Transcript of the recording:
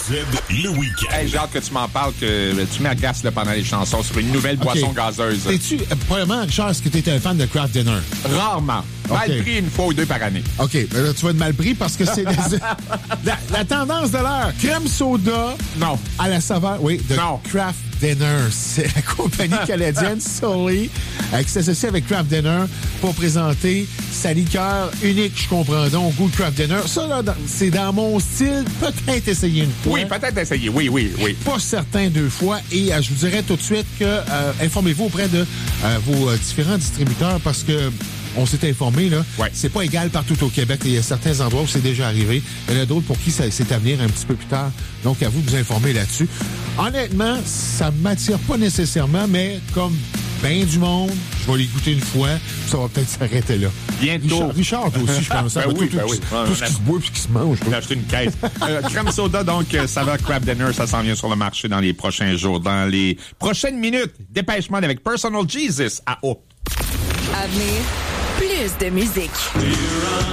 le week-end. Hey, j'ai hâte que tu m'en parles, que tu m'agaces là, pendant les chansons sur une nouvelle boisson gazeuse. Premièrement, Richard, est-ce que tu étais un fan de Kraft Dinner? Rarement. Mal pris une fois ou deux par année. OK, ben là, tu vas être mal pris parce que c'est la tendance de l'heure. Crème soda. Non. À la saveur, de Kraft Dinner. C'est la compagnie canadienne Sully qui s'associe avec Kraft Dinner pour présenter sa liqueur unique, je comprends donc, goût de Kraft Dinner. Ça, là, c'est dans mon style. Peut-être essayer une fois. Oui, peut-être essayer. Oui. Pas certain 2 fois. Et je vous dirais tout de suite que informez-vous auprès de vos différents distributeurs parce que on s'est informé, là. Ouais. C'est pas égal partout au Québec. Il y a certains endroits où c'est déjà arrivé. Il y en a d'autres pour qui c'est à venir un petit peu plus tard. Donc, à vous de vous informer là-dessus. Honnêtement, ça m'attire pas nécessairement, mais comme ben du monde, je vais les goûter une fois, ça va peut-être s'arrêter là. Bientôt. Richard, toi aussi, je pense. Ben oui. Tout ce qui se boit et qui se mange. On a acheté une caisse. Crème soda, donc, saveur Kraft Dinner, ça s'en vient sur le marché dans les prochains jours. Dans les prochaines minutes, dépêchement avec Personal Jesus à Eau. À venir, plus de musique.